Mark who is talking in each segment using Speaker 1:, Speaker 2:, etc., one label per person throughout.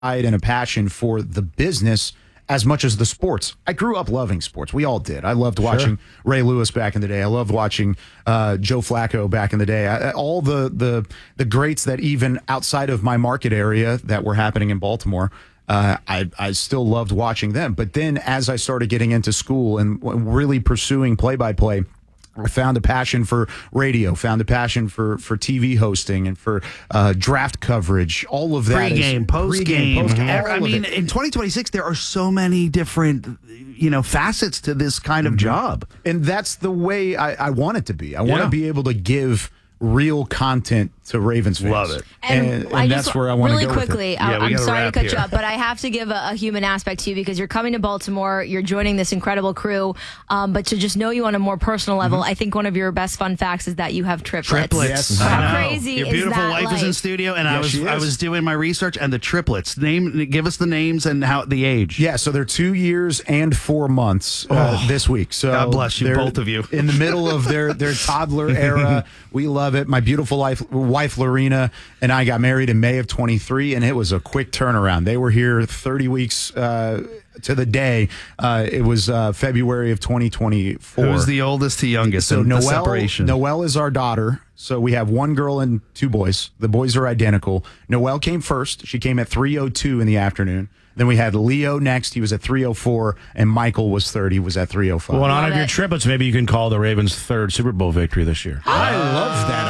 Speaker 1: pride and a passion for the business as much as the sports. I grew up loving sports. We all did. I loved watching Ray Lewis back in the day. I loved watching Joe Flacco back in the day. All the greats that even outside of my market area that were happening in Baltimore, I still loved watching them. But then as I started getting into school and really pursuing play-by-play, I found a passion for radio, found a passion for TV hosting and for draft coverage, all of that.
Speaker 2: Pre-game, post-game. I mean, in 2026, there are so many different, facets to this kind of job.
Speaker 1: And that's the way I want it to be. I want to be able to give real content to Ravens fans.
Speaker 2: Love it.
Speaker 1: And that's where I want to go
Speaker 3: really quickly,
Speaker 1: with it.
Speaker 3: I'm sorry to cut you up, but I have to give a human aspect to you because you're coming to Baltimore, you're joining this incredible crew, but to just know you on a more personal level, I think one of your best fun facts is that you have triplets.
Speaker 1: Yes.
Speaker 3: How crazy
Speaker 2: Your
Speaker 3: is
Speaker 2: beautiful
Speaker 3: that
Speaker 2: wife is in studio, and I was doing my research, and the triplets. Give us the names and the age.
Speaker 1: Yeah, so they're 2 years and 4 months this week. So
Speaker 2: God bless you, both of you.
Speaker 1: In the middle of their toddler era. We love it. My beautiful wife, Lorena, and I got married in May of 23, and it was a quick turnaround. They were here 30 weeks to the day. It was February of 2024.
Speaker 2: Who's the oldest to youngest?
Speaker 1: So
Speaker 2: the separation.
Speaker 1: Noelle is our daughter. So we have one girl and two boys. The boys are identical. Noelle came first. She came at 3:02 in the afternoon. Then we had Leo next. He was at 3:04, and Michael was third. He was at 3:05.
Speaker 4: Well, in honor of your triplets, maybe you can call the Ravens' third Super Bowl victory this year.
Speaker 1: I love that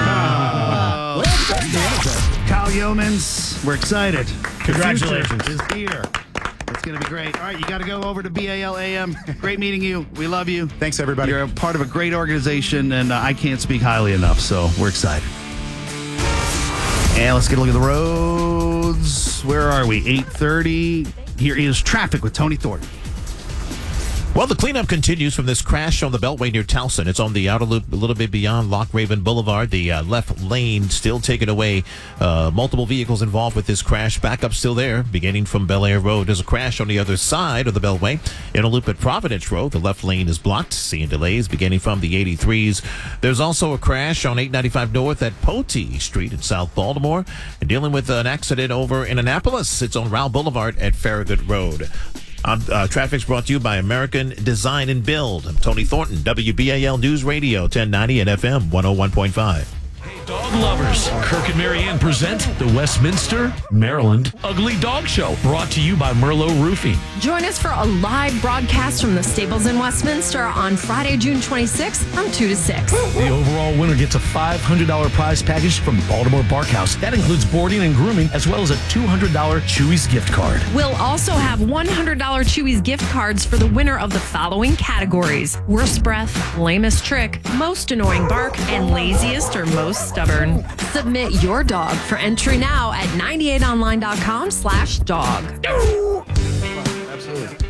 Speaker 1: idea.
Speaker 2: Wow. Kyle Yeomans, we're excited.
Speaker 4: Congratulations.
Speaker 2: The future is here. It's going to be great. All right, you got to go over to BALAM. Great meeting you. We love you.
Speaker 1: Thanks, everybody.
Speaker 2: You're a part of a great organization, and I can't speak highly enough, so we're excited. And let's get a look at the roads. Where are we? 8:30. Here is traffic with Tony Thornton.
Speaker 5: Well, the cleanup continues from this crash on the Beltway near Towson. It's on the outer loop a little bit beyond Loch Raven Boulevard. The left lane still taken away. Multiple vehicles involved with this crash. Backup still there, beginning from Bel Air Road. There's a crash on the other side of the Beltway. In a loop at Providence Road, the left lane is blocked. Seeing delays beginning from the 83s. There's also a crash on 895 North at Potee Street in South Baltimore. And dealing with an accident over in Annapolis. It's on Rowell Boulevard at Farragut Road. Traffic's brought to you by American Design and Build. I'm Tony Thornton, WBAL News Radio, 1090 and FM 101.5.
Speaker 6: Dog lovers, Kirk and Marianne present the Westminster, Maryland Ugly Dog Show, brought to you by Merlot Roofing.
Speaker 7: Join us for a live broadcast from the stables in Westminster on Friday, June 26th from 2 to 6.
Speaker 6: The overall winner gets a $500 prize package from Baltimore Barkhouse. That includes boarding and grooming, as well as a $200 Chewy's gift card.
Speaker 7: We'll also have $100 Chewy's gift cards for the winner of the following categories: worst breath, lamest trick, most annoying bark, and laziest or most stubborn. Submit your dog for entry now at 98online.com/dog.
Speaker 2: Absolutely.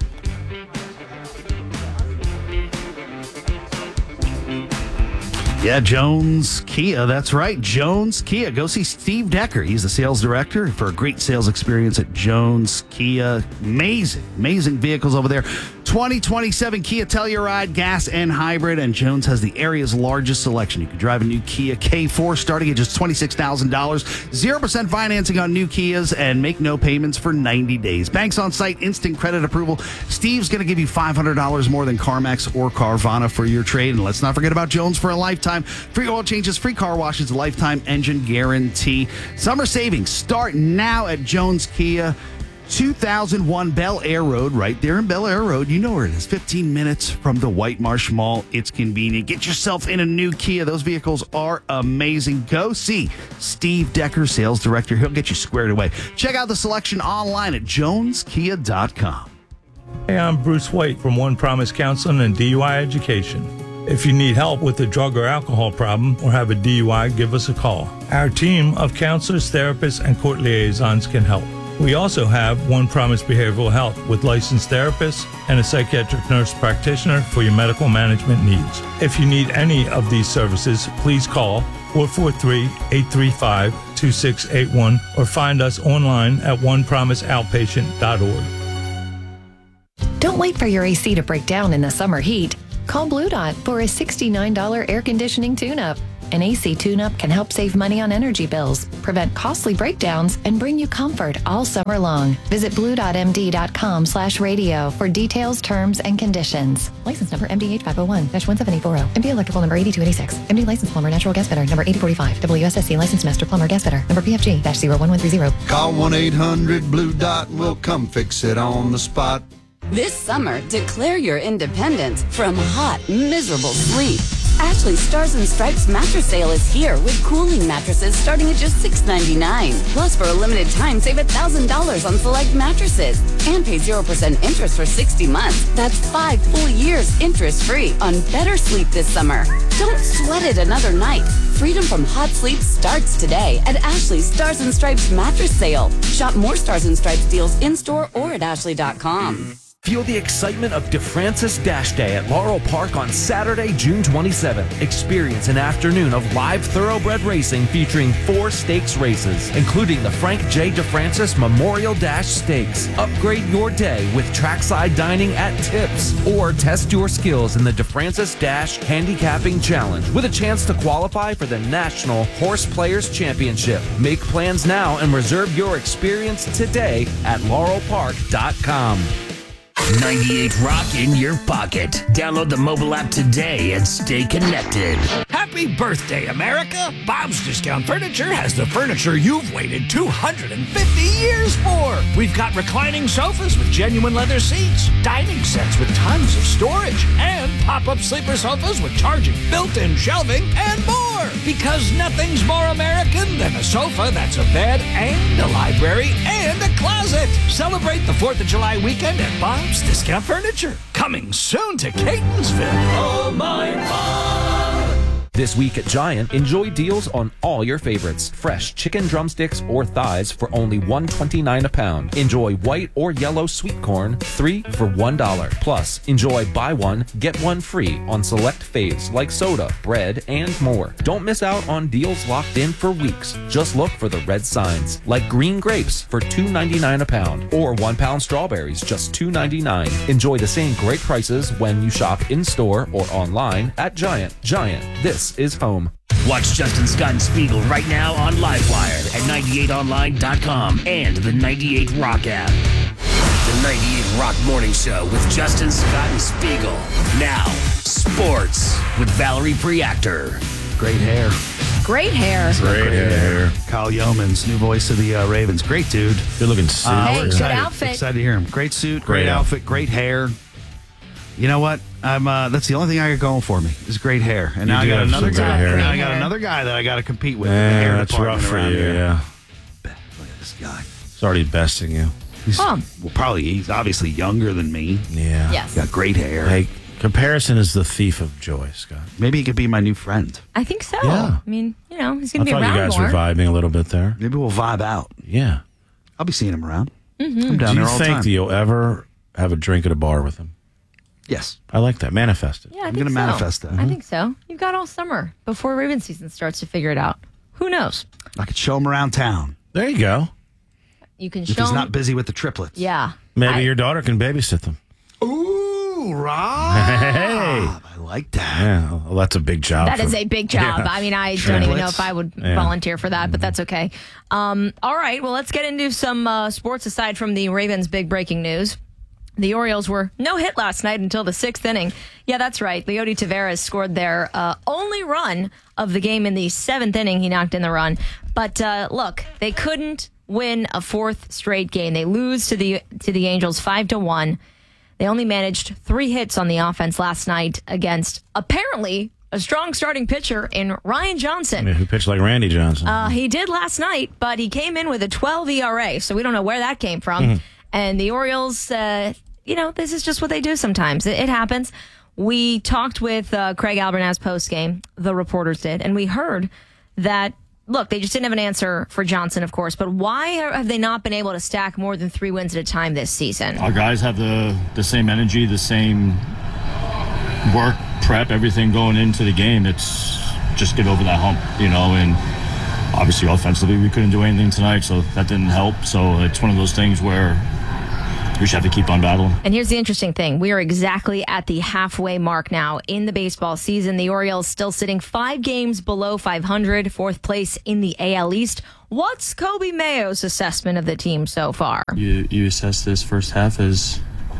Speaker 2: Yeah, Jones Kia. That's right. Jones Kia. Go see Steve Decker. He's the sales director for a great sales experience at Jones Kia. Amazing vehicles over there. 2027 Kia Telluride, gas and hybrid, and Jones has the area's largest selection. You can drive a new Kia K4 starting at just $26,000, 0% financing on new Kias, and make no payments for 90 days. Banks on site, instant credit approval. Steve's going to give you $500 more than CarMax or Carvana for your trade. And let's not forget about Jones for a lifetime. Free oil changes, free car washes, lifetime engine guarantee. Summer savings start now at Jones Kia. 2001 Bel Air Road, right there in Bel Air Road. You know where it is. 15 minutes from the White Marsh Mall. It's convenient. Get yourself in a new Kia. Those vehicles are amazing. Go see Steve Decker, sales director. He'll get you squared away. Check out the selection online at joneskia.com.
Speaker 8: Hey, I'm Bruce White from One Promise Counseling and DUI Education. If you need help with a drug or alcohol problem or have a DUI, give us a call. Our team of counselors, therapists, and court liaisons can help. We also have One Promise Behavioral Health with licensed therapists and a psychiatric nurse practitioner for your medical management needs. If you need any of these services, please call 443-835-2681 or find us online at onepromiseoutpatient.org.
Speaker 9: Don't wait for your AC to break down in the summer heat. Call Blue Dot for a $69 air conditioning tune-up. An AC tune-up can help save money on energy bills, prevent costly breakdowns, and bring you comfort all summer long. Visit blue.md.com/radio for details, terms, and conditions. License number MDH 501-17840. MD Electrical number 8286. MD License Plumber Natural Gas Fitter number 8045. WSSC License Master Plumber Gas Fitter number PFG-01130.
Speaker 10: Call 1-800-BLUE-DOT and we'll come fix it on the spot.
Speaker 11: This summer, declare your independence from hot, miserable sleep. Ashley Stars and Stripes mattress sale is here with cooling mattresses starting at just $6.99. Plus, for a limited time, save $1,000 on select mattresses and pay 0% interest for 60 months. That's 5 full years interest-free on better sleep this summer. Don't sweat it another night. Freedom from hot sleep starts today at Ashley's Stars and Stripes mattress sale. Shop more Stars and Stripes deals in-store or at ashley.com.
Speaker 12: Feel the excitement of DeFrancis Dash Day at Laurel Park on Saturday, June 27th. Experience an afternoon of live thoroughbred racing featuring 4 stakes races, including the Frank J. DeFrancis Memorial Dash Stakes. Upgrade your day with trackside dining at Tips, or test your skills in the DeFrancis Dash Handicapping Challenge with a chance to qualify for the National Horse Players Championship. Make plans now and reserve your experience today at laurelpark.com.
Speaker 13: 98 Rock in your pocket. Download the mobile app today and stay connected.
Speaker 14: Happy birthday, America! Bob's Discount Furniture has the furniture you've waited 250 years for. We've got reclining sofas with genuine leather seats, dining sets with tons of storage, and pop-up sleeper sofas with charging, built-in shelving, and more. Because nothing's more American than a sofa that's a bed and a library and a closet. Celebrate the 4th of July weekend at Bob's Discount Furniture. Coming soon to Catonsville. Oh, my God.
Speaker 12: This week at Giant, enjoy deals on all your favorites. Fresh chicken drumsticks or thighs for only $1.29 a pound. Enjoy white or yellow sweet corn, 3 for $1. Plus, enjoy buy one, get one free on select faves like soda, bread, and more. Don't miss out on deals locked in for weeks. Just look for the red signs, like green grapes for $2.99 a pound, or 1 pound strawberries, just $2.99. Enjoy the same great prices when you shop in-store or online at Giant. Giant, this is home.
Speaker 13: Watch Justin Scott and Spiegel right now on Livewire at 98online.com and the 98 Rock app. The 98 Rock Morning Show with Justin Scott and Spiegel. Now, sports with Valerie Preactor.
Speaker 2: Great hair.
Speaker 3: Great hair.
Speaker 4: Great hair.
Speaker 2: Kyle Yeomans, new voice of the Ravens. Great dude.
Speaker 4: Good looking suit.
Speaker 3: Hey,
Speaker 2: We're
Speaker 3: good
Speaker 2: excited.
Speaker 3: outfit.
Speaker 2: Excited to hear him. Great suit, great
Speaker 4: Great
Speaker 2: outfit, great hair. You know what? I'm. That's the only thing I got going for me is great hair. And now I
Speaker 4: do
Speaker 2: got
Speaker 4: have
Speaker 2: another
Speaker 4: some
Speaker 2: guy.
Speaker 4: great hair.
Speaker 2: Now I
Speaker 3: Great
Speaker 2: got
Speaker 3: hair.
Speaker 2: another guy that I got to compete with. in the hair
Speaker 4: That's
Speaker 2: department
Speaker 4: rough for
Speaker 2: around
Speaker 4: you,
Speaker 2: here.
Speaker 4: yeah.
Speaker 2: Look at this guy.
Speaker 4: It's already besting you.
Speaker 2: He's,
Speaker 3: Oh.
Speaker 2: well, probably he's obviously younger than me.
Speaker 4: Yeah.
Speaker 3: Yes.
Speaker 2: Got great hair.
Speaker 4: Hey, comparison is the thief of joy, Scott.
Speaker 2: Maybe he could be my new friend.
Speaker 3: I think so.
Speaker 4: Yeah.
Speaker 3: I mean, he's
Speaker 4: I
Speaker 3: going to be
Speaker 4: thought
Speaker 3: around
Speaker 4: you guys
Speaker 3: more.
Speaker 4: were vibing a little bit there.
Speaker 2: Maybe we'll vibe out.
Speaker 4: Yeah.
Speaker 2: I'll be seeing him around.
Speaker 3: Mm-hmm.
Speaker 2: I'm down
Speaker 4: Do
Speaker 2: there
Speaker 4: you
Speaker 2: all the
Speaker 4: think
Speaker 2: time.
Speaker 4: that you'll ever have a drink at a bar with him?
Speaker 2: Yes.
Speaker 4: I like that. Manifest it.
Speaker 3: Yeah, I
Speaker 2: I'm
Speaker 3: think
Speaker 2: gonna
Speaker 3: so.
Speaker 2: manifest that.
Speaker 3: I think so. You've got all summer before Raven season starts to figure it out. Who knows?
Speaker 2: I could show him around town.
Speaker 4: There you go.
Speaker 3: You can
Speaker 2: If
Speaker 3: show
Speaker 2: he's
Speaker 3: him.
Speaker 2: not busy with the triplets.
Speaker 3: Yeah.
Speaker 4: Maybe your daughter can babysit them.
Speaker 2: Ooh, Rob.
Speaker 4: Hey.
Speaker 2: I like that.
Speaker 4: Yeah, well, that's a big job.
Speaker 3: That
Speaker 4: for-
Speaker 3: is a big job.
Speaker 4: Yeah.
Speaker 3: I mean, I don't even know
Speaker 2: Triplets.
Speaker 3: if I would
Speaker 4: Yeah.
Speaker 3: volunteer for that, but that's okay. All right. Well, let's get into some sports aside from the Ravens' big breaking news. The Orioles were no hit last night until the 6th inning. Yeah, that's right. Leody Taveras scored their only run of the game in the 7th inning. He knocked in the run. But look, they couldn't win a 4th straight game. They lose to the Angels 5-1. They only managed 3 hits on the offense last night against apparently a strong starting pitcher in Ryan Johnson.
Speaker 4: Who pitched like Randy Johnson.
Speaker 3: He did last night, but he came in with a 12 ERA, so we don't know where that came from. And the Orioles, this is just what they do sometimes. It happens. We talked with Craig Albernaz post-game, the reporters did, and we heard that, look, they just didn't have an answer for Johnson, of course, but why have they not been able to stack more than 3 wins at a time this season?
Speaker 15: Our guys have the same energy, the same work, prep, everything going into the game. It's just get over that hump, and obviously offensively we couldn't do anything tonight, so that didn't help. So it's one of those things where we just have to keep on battling.
Speaker 3: And here's the interesting thing. We are exactly at the halfway mark now in the baseball season. The Orioles still sitting 5 games below 500, 4th place in the AL East. What's Kobe Mayo's assessment of the team so far?
Speaker 16: You assess this first half as,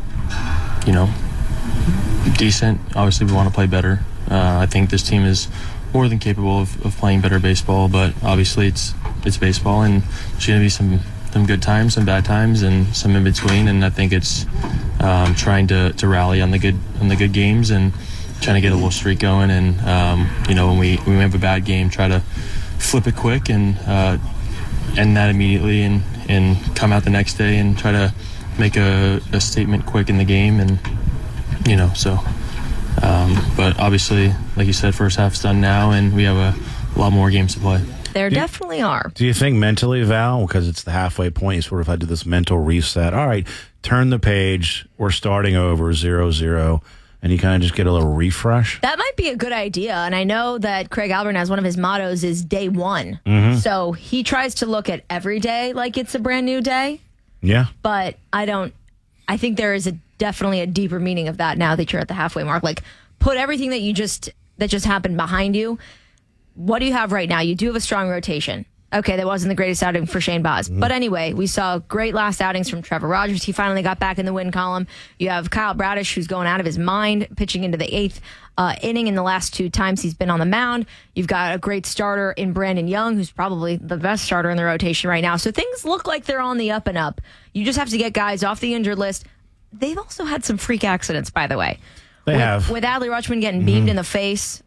Speaker 16: decent. Obviously, we want to play better. I think this team is more than capable of playing better baseball, but obviously it's baseball, and there's going to be some good times, some bad times, and some in between. And I think it's trying to rally on the good games and trying to get a little streak going. And when we have a bad game, try to flip it quick and end that immediately, and come out the next day and try to make a statement quick in the game. And but obviously, like you said, first half's done now, and we have a lot more games to play.
Speaker 3: There definitely are.
Speaker 4: Do you think mentally, Val, because it's the halfway point, you sort of had to do this mental reset? All right, turn the page. We're starting over 0-0, and you kind of just get a little refresh?
Speaker 3: That might be a good idea. And I know that Craig Albert has one of his mottos is day one.
Speaker 4: Mm-hmm.
Speaker 3: So he tries to look at every day like it's a brand new day.
Speaker 4: Yeah.
Speaker 3: But I think there is definitely a deeper meaning of that now that you're at the halfway mark. Like, put everything that just happened behind you. What do you have right now? You do have a strong rotation. Okay, that wasn't the greatest outing for Shane Baz. But anyway, we saw great last outings from Trevor Rogers. He finally got back in the win column. You have Kyle Bradish, who's going out of his mind, pitching into the 8th inning in the last 2 times he's been on the mound. You've got a great starter in Brandon Young, who's probably the best starter in the rotation right now. So things look like they're on the up and up. You just have to get guys off the injured list. They've also had some freak accidents, by the way.
Speaker 4: They have.
Speaker 3: With Adley Rutschman getting beamed in the face,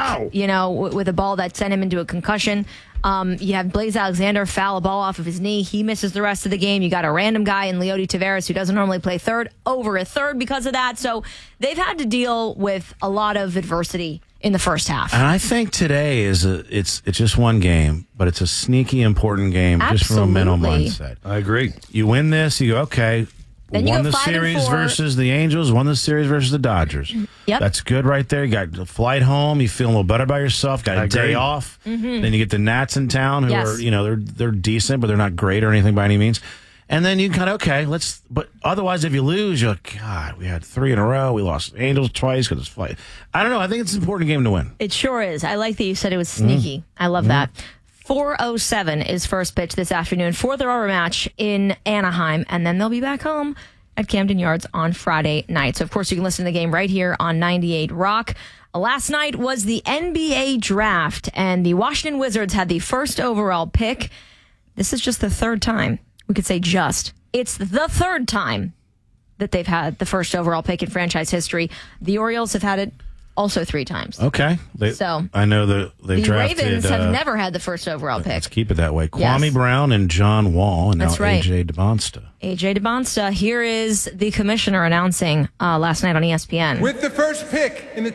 Speaker 3: with a ball that sent him into a concussion. You have Blaze Alexander foul a ball off of his knee. He misses the rest of the game. You got a random guy in Leody Taveras who doesn't normally play third over a third because of that. So they've had to deal with a lot of adversity in the first half.
Speaker 4: And I think today it's just one game, but it's a sneaky important game just from a mental mindset.
Speaker 2: I agree.
Speaker 4: You win this, you go, okay.
Speaker 3: Then you
Speaker 4: won
Speaker 3: go
Speaker 4: the
Speaker 3: 5-4.
Speaker 4: series versus the Angels, won the series versus the Dodgers.
Speaker 3: Yep.
Speaker 4: That's good right there. You got the flight home. You feel a little better about yourself. Got a day off.
Speaker 3: Mm-hmm.
Speaker 4: Then you get the Nats in town who are, they're decent, but they're not great or anything by any means. And then you kind of, but otherwise, if you lose, you're like, God, we had 3 in a row. We lost the Angels twice because it's flight. I don't know. I think it's an important game to win.
Speaker 3: It sure is. I like that you said it was sneaky. I love that. 4:07 is first pitch this afternoon for the rubber match in Anaheim, and then they'll be back home at Camden Yards on Friday night. So, of course, you can listen to the game right here on 98 Rock. Last night was the NBA draft, and the Washington Wizards had the first overall pick. This is just the third time. We could say it's the third time that they've had the first overall pick in franchise history. The Orioles have had it also 3 times.
Speaker 4: Okay. I know that they've drafted.
Speaker 3: The Ravens have never had the first overall pick.
Speaker 4: Let's keep it that way. Kwame Brown and John Wall, and
Speaker 3: That's
Speaker 4: now
Speaker 3: right.
Speaker 4: A.J. DeBonsta.
Speaker 3: A.J. DeBonsta. Here is the commissioner announcing last night on ESPN.
Speaker 17: With the first pick in the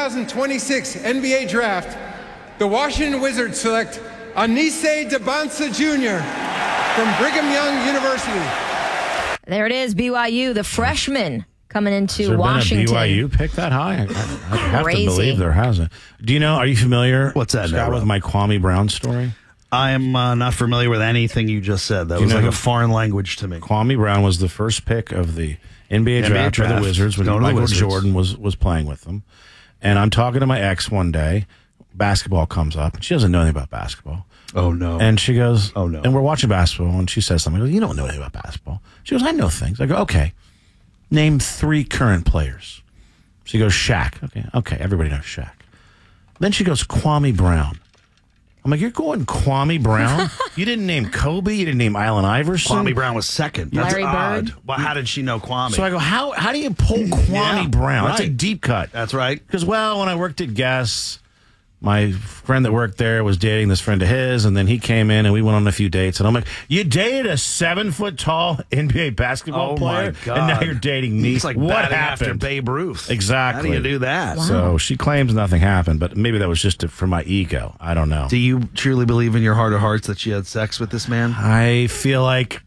Speaker 17: 2026 NBA draft, the Washington Wizards select Anise DeBonsta Jr. from Brigham Young University.
Speaker 3: There it is, BYU, the freshman coming into
Speaker 4: Has there
Speaker 3: Washington.
Speaker 4: been a BYU pick that high? I have to
Speaker 3: Crazy.
Speaker 4: believe there hasn't. Do you know, are you familiar,
Speaker 2: What's that,
Speaker 4: Scott,
Speaker 2: Rob?
Speaker 4: with my Kwame Brown story?
Speaker 2: I am not familiar with anything you just said. That
Speaker 4: Do you
Speaker 2: was
Speaker 4: know
Speaker 2: like
Speaker 4: who-
Speaker 2: a foreign language to me.
Speaker 4: Kwame Brown was the first pick of the NBA draft for the
Speaker 2: draft.
Speaker 4: Wizards when
Speaker 2: Going to the
Speaker 4: Michael
Speaker 2: Wizards.
Speaker 4: Jordan was playing with them. And I'm talking to my ex one day. Basketball comes up. She doesn't know anything about basketball.
Speaker 2: Oh, no.
Speaker 4: And she goes,
Speaker 2: Oh, no.
Speaker 4: And we're watching basketball, and she says something. I go, you don't know anything about basketball. She goes, I know things. I go, okay. Name 3 current players. She goes, Shaq. Okay, everybody knows Shaq. Then she goes, Kwame Brown. I'm like, you're going Kwame Brown? You didn't name Kobe. You didn't name Allen Iverson.
Speaker 2: Kwame Brown was second. That's
Speaker 3: Larry
Speaker 2: odd.
Speaker 3: Bird.
Speaker 2: Well, how did she know Kwame?
Speaker 4: So I go, how do you pull Kwame Brown? That's a
Speaker 2: right.
Speaker 4: deep cut.
Speaker 2: That's right.
Speaker 4: Because, well, when I worked at Guess, my friend that worked there was dating this friend of his, and then he came in and we went on a few dates. And I'm like, you dated a 7-foot-tall NBA basketball
Speaker 2: Oh,
Speaker 4: player,
Speaker 2: my God.
Speaker 4: and now you're dating me.
Speaker 2: It's like
Speaker 4: what
Speaker 2: batting
Speaker 4: happened?
Speaker 2: after Babe Ruth.
Speaker 4: Exactly.
Speaker 2: How do you do that?
Speaker 4: So she claims nothing happened, but maybe that was just for my ego. I don't know.
Speaker 2: Do you truly believe in your heart of hearts that she had sex with this man?
Speaker 4: I feel like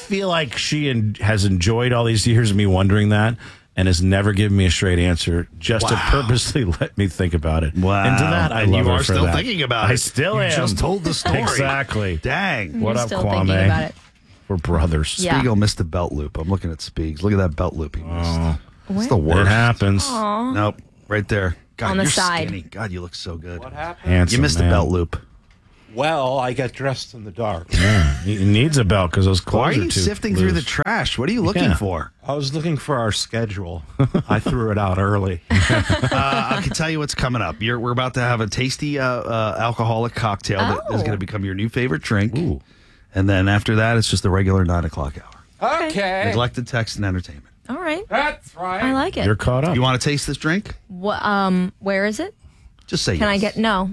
Speaker 4: she has enjoyed all these years of me wondering that, and has never given me a straight answer just to purposely let me think about it.
Speaker 2: Wow.
Speaker 4: And to that, I
Speaker 2: And
Speaker 4: love
Speaker 2: you
Speaker 4: her
Speaker 2: are
Speaker 4: for
Speaker 2: still
Speaker 4: that.
Speaker 2: thinking about it.
Speaker 4: I still
Speaker 2: You
Speaker 4: am.
Speaker 2: just told the story.
Speaker 4: Exactly.
Speaker 2: Dang.
Speaker 4: What
Speaker 3: You're
Speaker 4: up,
Speaker 3: still
Speaker 4: Kwame?
Speaker 3: thinking about it.
Speaker 4: We're brothers.
Speaker 3: Yeah.
Speaker 2: Spiegel missed the belt loop. I'm looking at Spiegs. Look at that belt loop he missed. It's the worst.
Speaker 4: It happens.
Speaker 3: Aw.
Speaker 2: Nope. Right there. God,
Speaker 3: On the
Speaker 2: you're
Speaker 3: side.
Speaker 2: skinny. God, you look so good.
Speaker 18: What happened?
Speaker 4: Handsome,
Speaker 2: You missed the
Speaker 4: man.
Speaker 2: belt loop.
Speaker 18: Well, I get dressed in the dark.
Speaker 4: Yeah, he needs a belt because those clothes
Speaker 2: Why are you
Speaker 4: too
Speaker 2: sifting through the
Speaker 4: loose.
Speaker 2: trash? What are you looking
Speaker 4: Yeah.
Speaker 2: for?
Speaker 18: I was looking for our schedule. I threw it out early.
Speaker 2: I can tell you what's coming up. We're about to have a tasty alcoholic cocktail that is going to become your new favorite drink.
Speaker 4: Ooh.
Speaker 2: And then after that, it's just the regular 9 o'clock hour.
Speaker 18: Okay.
Speaker 2: Neglected text and entertainment.
Speaker 3: All right.
Speaker 18: That's right.
Speaker 3: I like it.
Speaker 4: You're caught up.
Speaker 2: You want to taste this drink?
Speaker 3: What, where is it?
Speaker 2: Just say
Speaker 3: Can I
Speaker 2: yes.
Speaker 3: get no?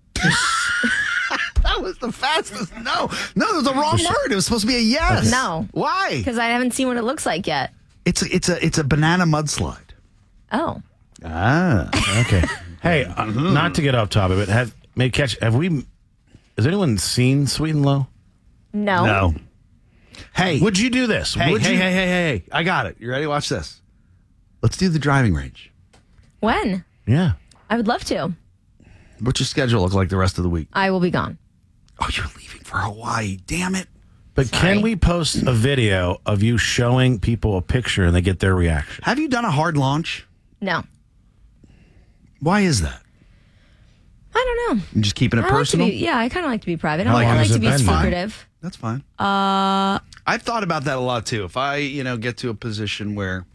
Speaker 2: That was the fastest. No, that was the wrong word. It was supposed to be a yes.
Speaker 3: No.
Speaker 2: Why?
Speaker 3: Because I haven't seen what it looks like yet.
Speaker 2: It's a banana mudslide.
Speaker 3: Oh.
Speaker 2: Ah.
Speaker 4: Okay. Hey, not to get off topic, but has anyone seen Sweet and Low?
Speaker 3: No.
Speaker 2: No. Hey.
Speaker 4: Would you do this?
Speaker 2: Hey,
Speaker 4: Would
Speaker 2: hey,
Speaker 4: you?
Speaker 2: hey. I got it. You ready? Watch this. Let's do the driving range.
Speaker 3: When?
Speaker 4: Yeah.
Speaker 3: I would love to.
Speaker 2: What's your schedule look like the rest of the week?
Speaker 3: I will be gone.
Speaker 2: Oh, you're leaving for Hawaii. Damn it.
Speaker 4: But can we post a video of you showing people a picture and they get their reaction?
Speaker 2: Have you done a hard launch?
Speaker 3: No.
Speaker 2: Why is that?
Speaker 3: I don't know.
Speaker 2: You're just keeping it
Speaker 3: I like to
Speaker 2: personal?
Speaker 3: be, yeah, I kind of like to be private.
Speaker 2: How
Speaker 3: I
Speaker 2: long
Speaker 3: like
Speaker 2: has
Speaker 3: to
Speaker 2: it
Speaker 3: be
Speaker 2: been?
Speaker 3: secretive.
Speaker 2: That's fine.
Speaker 3: Uh,
Speaker 2: I've thought about that a lot too. If I, get to a position where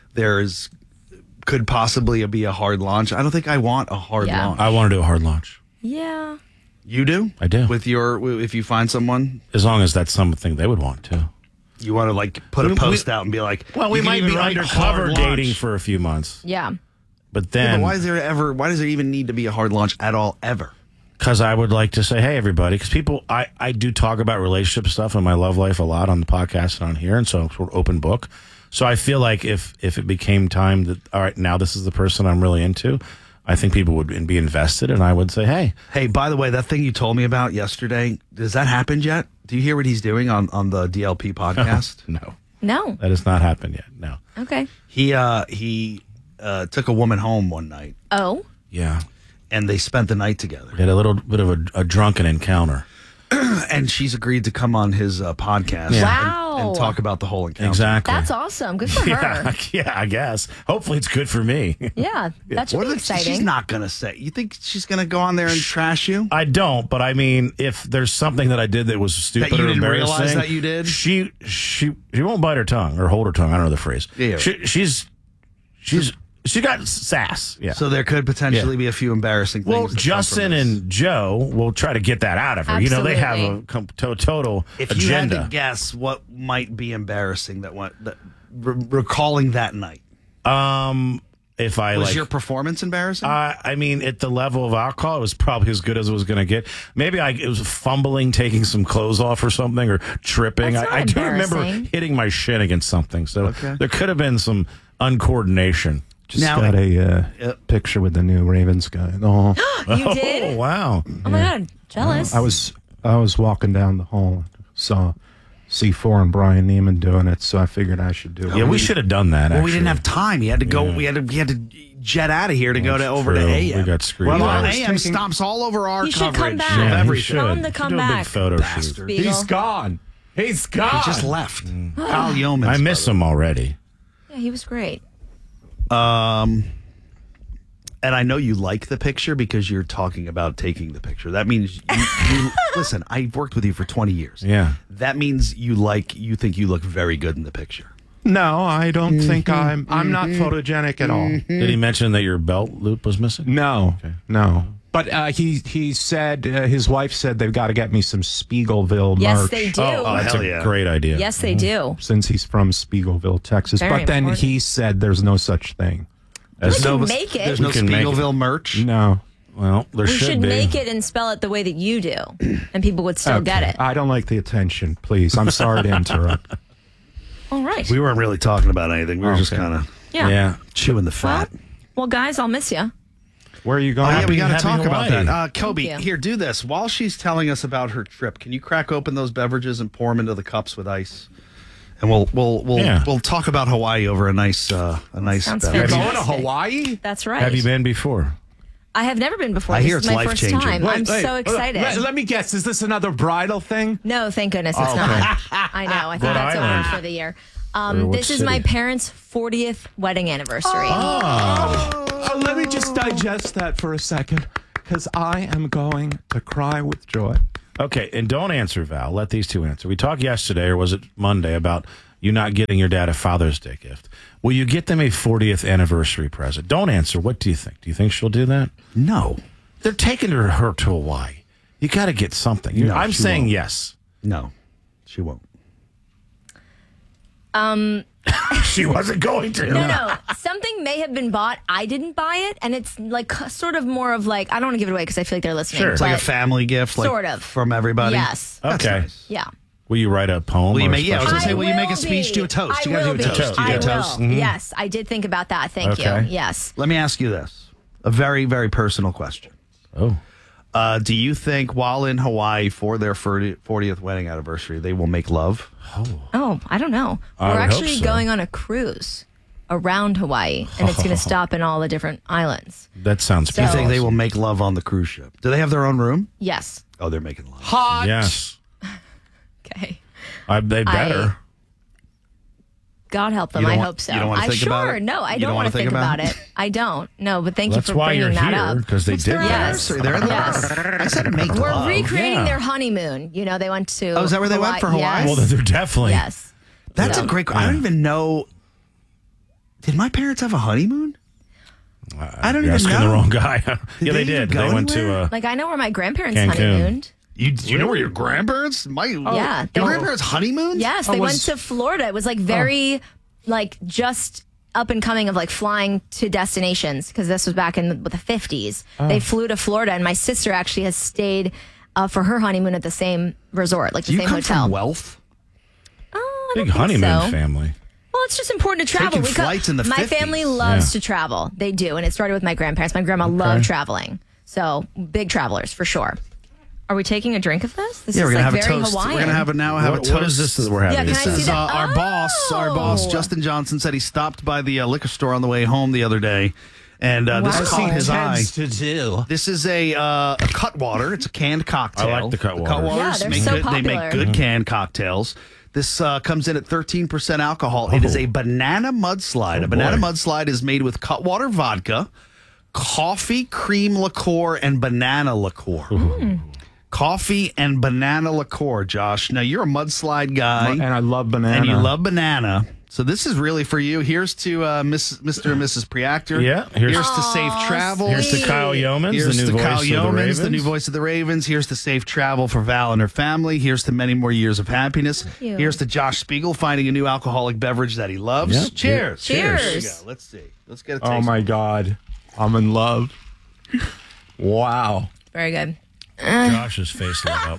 Speaker 2: could possibly be a hard launch, I don't think I want a hard
Speaker 3: Yeah.
Speaker 2: launch.
Speaker 4: I want to do a hard launch.
Speaker 3: yeah.
Speaker 2: You do?
Speaker 4: I do.
Speaker 2: If you find someone,
Speaker 4: As long as that's something they would want to.
Speaker 2: you want to put a post out and be like,
Speaker 4: Well, we
Speaker 2: you can
Speaker 4: might
Speaker 2: even
Speaker 4: be
Speaker 2: write
Speaker 4: undercover
Speaker 2: hard
Speaker 4: dating
Speaker 2: launch.
Speaker 4: for a few months.
Speaker 3: Yeah.
Speaker 4: But
Speaker 2: Yeah,
Speaker 4: then,
Speaker 2: but why does there even need to be a hard launch at all ever?
Speaker 4: because I would like to say, hey, everybody, because people, I do talk about relationship stuff in my love life a lot on the podcast and on here, and so we're open book. So I feel like if it became time that, all right, now this is the person I'm really into, I think people would be invested, and I would say, hey,
Speaker 2: by the way, that thing you told me about yesterday, has that happened yet? Do you hear what he's doing on the DLP podcast?
Speaker 4: No.
Speaker 3: No.
Speaker 4: That has not happened yet. No.
Speaker 3: Okay.
Speaker 2: He took a woman home one night,
Speaker 3: Oh.
Speaker 4: Yeah.
Speaker 2: and they spent the night together.
Speaker 4: We had a little bit of a drunken encounter.
Speaker 2: And she's agreed to come on his podcast
Speaker 4: Yeah.
Speaker 3: Wow.
Speaker 2: and talk about the whole encounter.
Speaker 4: Exactly.
Speaker 3: That's awesome. Good for her.
Speaker 4: Yeah, I guess. Hopefully it's good for me.
Speaker 3: Yeah. That should
Speaker 2: What
Speaker 3: be
Speaker 2: if
Speaker 3: exciting.
Speaker 2: she's not going to say? You think she's going to go on there and trash you?
Speaker 4: I don't, but I mean, if there's something that I did that was stupid
Speaker 2: That you
Speaker 4: or
Speaker 2: didn't
Speaker 4: embarrassing,
Speaker 2: realize that you did?
Speaker 4: She won't bite her tongue or hold her tongue. I don't know the phrase.
Speaker 2: Yeah.
Speaker 4: She got sass. Yeah.
Speaker 2: So there could potentially
Speaker 4: Yeah.
Speaker 2: be a few embarrassing things.
Speaker 4: Well,
Speaker 2: that come
Speaker 4: Justin
Speaker 2: from this.
Speaker 4: and Joe will try to get that out of her. You know, they have a
Speaker 3: Absolutely.
Speaker 4: total
Speaker 2: If you had
Speaker 4: agenda.
Speaker 2: to guess what might be embarrassing recalling that night,
Speaker 4: If I
Speaker 2: was
Speaker 4: like
Speaker 2: your performance embarrassing?
Speaker 4: I mean, at the level of alcohol, it was probably as good as it was going to get. Maybe it was fumbling, taking some clothes off or something, or tripping.
Speaker 3: That's not
Speaker 4: I do remember
Speaker 3: embarrassing.
Speaker 4: hitting my shin against something, so
Speaker 2: Okay.
Speaker 4: there could have been some uncoordination.
Speaker 18: Just
Speaker 2: Now-
Speaker 18: got a picture with the new Ravens guy. Oh,
Speaker 3: You did?
Speaker 4: Oh wow!
Speaker 3: Oh my God. Jealous.
Speaker 18: I was walking down the hall, saw C4 and Brian Neiman doing it, so I figured I should do it.
Speaker 4: Yeah, we should have done that.
Speaker 2: well, we didn't
Speaker 4: actually.
Speaker 2: have time. He had to go.
Speaker 4: Yeah.
Speaker 2: We had to jet out of here to go
Speaker 4: That's
Speaker 2: over to
Speaker 4: true.
Speaker 2: AM.
Speaker 4: We got screwed.
Speaker 2: Well,
Speaker 18: I was
Speaker 2: AM
Speaker 18: taking-
Speaker 2: stomps all over our
Speaker 3: He should come
Speaker 2: coverage
Speaker 3: back.
Speaker 2: of
Speaker 4: Yeah, he
Speaker 2: everything.
Speaker 4: should.
Speaker 3: Tell him to
Speaker 4: Should
Speaker 3: come
Speaker 4: do a big
Speaker 3: back.
Speaker 4: photo shoot.
Speaker 2: Bastard.
Speaker 3: Spiegel.
Speaker 18: He's gone. He's gone.
Speaker 2: He just left. Kyle Yeomans.
Speaker 4: I miss him already.
Speaker 3: Yeah, he was great.
Speaker 2: And I know you like the picture because you're talking about taking the picture. That means you listen. I've worked with you for 20 years.
Speaker 4: Yeah.
Speaker 2: That means you think you look very good in the picture.
Speaker 18: No, I don't think I'm not photogenic at all.
Speaker 4: Did he mention that your belt loop was missing?
Speaker 18: No, no. But he said his wife said they've got to get me some Spiegelville
Speaker 3: Yes,
Speaker 18: merch.
Speaker 3: they do.
Speaker 4: Oh, that's
Speaker 2: hell
Speaker 4: a
Speaker 2: yeah.
Speaker 4: great idea.
Speaker 3: Yes, they do.
Speaker 18: Since he's from Spiegelville, Texas.
Speaker 3: Very
Speaker 18: but then
Speaker 3: important.
Speaker 18: he said there's no such thing.
Speaker 3: We can make it.
Speaker 2: There's no
Speaker 4: We can make it.
Speaker 2: Spiegelville merch.
Speaker 18: No.
Speaker 4: Well, there
Speaker 3: We
Speaker 4: should
Speaker 3: should
Speaker 4: be.
Speaker 3: make it and spell it the way that you do, and people would still get
Speaker 18: Okay.
Speaker 3: it.
Speaker 18: I don't like the attention, please. I'm sorry to interrupt.
Speaker 3: All right.
Speaker 2: We weren't really talking about anything. We were just
Speaker 18: Okay.
Speaker 2: kind of
Speaker 3: Yeah.
Speaker 2: chewing the fat.
Speaker 3: Well, guys, I'll miss you.
Speaker 18: Where are you
Speaker 2: Oh,
Speaker 18: going?
Speaker 2: yeah, we got to
Speaker 4: Happy
Speaker 2: talk about
Speaker 4: Hawaii.
Speaker 2: that. Kobe,
Speaker 3: Thank you.
Speaker 2: here, do this. While she's telling us about her trip, can you crack open those beverages and pour them into the cups with ice? And we'll talk about Hawaii over a nice
Speaker 3: Sounds
Speaker 2: beverage.
Speaker 3: fantastic.
Speaker 18: Going to Hawaii?
Speaker 3: That's right.
Speaker 4: Have you been before?
Speaker 3: I have never been before.
Speaker 2: I
Speaker 3: This
Speaker 2: hear
Speaker 3: is
Speaker 2: it's
Speaker 3: my first
Speaker 2: life-changing.
Speaker 3: time. I'm so excited.
Speaker 18: Let me guess. Is this another bridal thing?
Speaker 3: No, thank goodness it's not. I know. I think that's over for the year. This is my parents' 40th wedding anniversary.
Speaker 18: Oh, let me just digest that for a second, because I am going to cry with joy.
Speaker 4: Okay, and don't answer, Val. Let these two answer. We talked yesterday, or was it Monday, about you not getting your dad a Father's Day gift. Will you get them a 40th anniversary present? Don't answer. What do you think? Do you think she'll do that?
Speaker 2: No.
Speaker 4: They're taking her to Hawaii. You got to get something.
Speaker 2: No,
Speaker 4: I'm
Speaker 2: she
Speaker 4: saying
Speaker 2: won't.
Speaker 4: yes.
Speaker 2: No, she won't.
Speaker 4: She wasn't going to.
Speaker 3: No. Something may have been bought. I didn't buy it, and it's like sort of more of like I don't want to give it away because I feel like they're listening.
Speaker 2: Sure. It's like a
Speaker 3: but
Speaker 2: family gift, like
Speaker 3: sort of
Speaker 2: from everybody.
Speaker 3: Yes.
Speaker 4: Okay.
Speaker 2: Nice.
Speaker 3: Yeah.
Speaker 4: Will you write a poem?
Speaker 2: Will you
Speaker 4: or a
Speaker 2: make? Yeah, I was gonna
Speaker 4: special-
Speaker 2: say, will you make a
Speaker 3: will
Speaker 2: speech?
Speaker 3: be.
Speaker 2: Do a toast.
Speaker 3: I
Speaker 2: You gotta
Speaker 3: will
Speaker 2: do a
Speaker 3: be.
Speaker 2: toast. You
Speaker 3: I
Speaker 2: do a
Speaker 3: will.
Speaker 2: toast.
Speaker 3: Yes, I did think about that. Thank
Speaker 4: Okay.
Speaker 3: you. Yes.
Speaker 2: Let me ask you this: a very, very personal question.
Speaker 4: Oh.
Speaker 2: Do you think while in Hawaii for their 40th wedding anniversary, they will make love?
Speaker 3: Oh, I don't know.
Speaker 4: I
Speaker 3: We're
Speaker 4: would hope
Speaker 3: actually
Speaker 4: so.
Speaker 3: going on a cruise around Hawaii, and it's going to stop in all the different islands.
Speaker 4: That sounds
Speaker 2: Do you think they
Speaker 4: awesome.
Speaker 2: will make love on the cruise ship? Do they have their own room?
Speaker 3: Yes.
Speaker 2: Oh, they're making love.
Speaker 18: Hot.
Speaker 4: Yes.
Speaker 3: Okay.
Speaker 4: They better.
Speaker 3: God help them.
Speaker 2: You don't
Speaker 3: I
Speaker 2: want-
Speaker 3: hope so.
Speaker 2: you don't wanna
Speaker 3: I
Speaker 2: think about
Speaker 3: sure.
Speaker 2: it?
Speaker 3: No, I
Speaker 2: You
Speaker 3: don't
Speaker 2: don't
Speaker 3: want
Speaker 2: wanna
Speaker 3: to think about it. I don't. No, but thank
Speaker 4: That's
Speaker 3: you for
Speaker 4: why
Speaker 3: bringing
Speaker 4: you're
Speaker 3: that
Speaker 4: here,
Speaker 3: up.
Speaker 4: because they
Speaker 2: It's
Speaker 4: did
Speaker 2: their
Speaker 4: that.
Speaker 2: anniversary. They're in the
Speaker 3: Yes.
Speaker 2: I said make
Speaker 3: We're
Speaker 2: love.
Speaker 3: recreating
Speaker 4: Yeah.
Speaker 3: their honeymoon. You know, they went to.
Speaker 2: Oh, is that where they went for Hawaii?
Speaker 3: Yes.
Speaker 4: Well, they're definitely.
Speaker 3: Yes.
Speaker 2: That's
Speaker 3: So-
Speaker 2: a great. I don't even know. Did my parents have a honeymoon? I don't
Speaker 4: You're
Speaker 2: even
Speaker 4: asking
Speaker 2: know.
Speaker 4: the wrong guy. yeah,
Speaker 2: they
Speaker 4: they
Speaker 2: even
Speaker 4: did.
Speaker 2: go
Speaker 4: They went
Speaker 2: anywhere?
Speaker 4: to.
Speaker 3: Like I know where my grandparents
Speaker 4: Cancun.
Speaker 3: honeymooned.
Speaker 2: You know where your grandparents?
Speaker 3: Yeah,
Speaker 2: Your grandparents honeymooned?
Speaker 3: Yes, they went to Florida. It was like very, like just up and coming of like flying to destinations because this was back in the 50s. They flew to Florida, and my sister actually has stayed for her honeymoon at the same resort, like
Speaker 2: Do
Speaker 3: the
Speaker 2: you
Speaker 3: same
Speaker 2: come
Speaker 3: hotel.
Speaker 2: from wealth?
Speaker 3: I
Speaker 4: Big
Speaker 3: don't think
Speaker 4: honeymoon
Speaker 3: so.
Speaker 4: family.
Speaker 3: Well, it's just important to travel.
Speaker 2: Taking flights in the
Speaker 3: my
Speaker 2: 50s.
Speaker 3: family loves
Speaker 4: Yeah.
Speaker 3: to travel. They do, and it started with my grandparents. My grandma loved traveling, so big travelers for sure. Are we taking a drink of this? This
Speaker 2: Yeah,
Speaker 3: is
Speaker 2: we're gonna
Speaker 3: like
Speaker 2: have a
Speaker 3: very
Speaker 2: toast.
Speaker 3: Hawaiian.
Speaker 2: We're gonna have a toast.
Speaker 4: What is this that we're having?
Speaker 3: Yeah, can
Speaker 2: This
Speaker 3: I see
Speaker 2: is
Speaker 3: that?
Speaker 2: our boss. Our boss,
Speaker 3: Oh.
Speaker 2: Justin Johnson, said he stopped by the liquor store on the way home the other day, and this
Speaker 3: Wow.
Speaker 2: caught his eye.
Speaker 18: to do.
Speaker 2: This is a Cutwater. It's a canned cocktail.
Speaker 4: I like the Cutwaters.
Speaker 2: Cutwaters
Speaker 3: Yeah, they're
Speaker 2: make
Speaker 3: so
Speaker 2: good, They make
Speaker 3: popular.
Speaker 2: good canned cocktails. This comes in at 13% alcohol. It is a banana mudslide. A banana mudslide is made with Cutwater vodka, coffee, cream liqueur, and banana liqueur. Coffee and banana liqueur, Josh. Now, you're a mudslide guy.
Speaker 18: And I love banana.
Speaker 2: And you love banana. So this is really for you. Here's to Mr. and Mrs. Preactor.
Speaker 4: Yeah,
Speaker 2: Here's
Speaker 4: here's-
Speaker 2: to Safe Travel.
Speaker 4: Here's to Kyle Yeomans,
Speaker 2: Here's
Speaker 4: the new
Speaker 2: to
Speaker 4: voice
Speaker 2: Kyle
Speaker 4: of the
Speaker 2: Yeomans,
Speaker 4: Ravens.
Speaker 2: the new voice of the Ravens. Here's to Safe Travel for Val and her family. Here's to many more years of happiness.
Speaker 3: you.
Speaker 2: Here's to Josh Spiegel finding a new alcoholic beverage that he loves.
Speaker 4: Yep.
Speaker 2: Cheers.
Speaker 3: Cheers.
Speaker 2: Here we go. Let's see. Let's get a taste.
Speaker 18: Oh my God, I'm in love. Wow.
Speaker 3: Very good.
Speaker 4: Josh's face lit up.